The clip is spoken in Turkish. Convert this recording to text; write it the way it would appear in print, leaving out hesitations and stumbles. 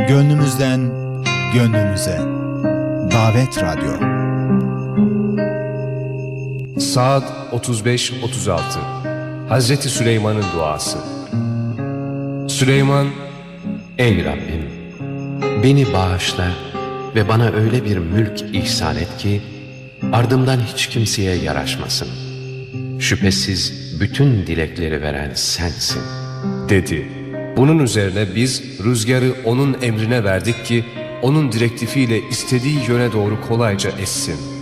Gönlümüzden gönlümüze. Davet Radyo. Saat 35-36. Hazreti Süleyman'ın duası. Süleyman: Ey Rabbim, beni bağışla ve bana öyle bir mülk ihsan et ki ardımdan hiç kimseye yaraşmasın. Şüphesiz bütün dilekleri veren sensin dedi. Bunun üzerine biz rüzgarı onun emrine verdik ki onun direktifiyle istediği yöne doğru kolayca essin.